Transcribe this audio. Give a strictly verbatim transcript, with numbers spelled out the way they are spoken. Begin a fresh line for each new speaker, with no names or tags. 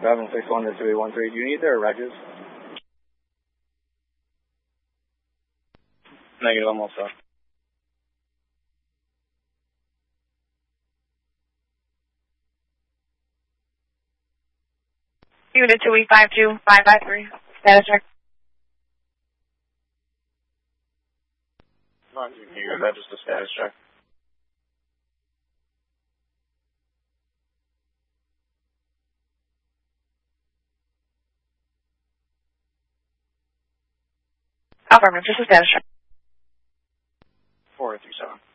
seven six one to two eight one three. Do you need their regs? Negative, I'm all set.
Unit two eight five two five five three. Status check.
Not here, that's just a status check.
Affirmative, just a status check.
four three seven.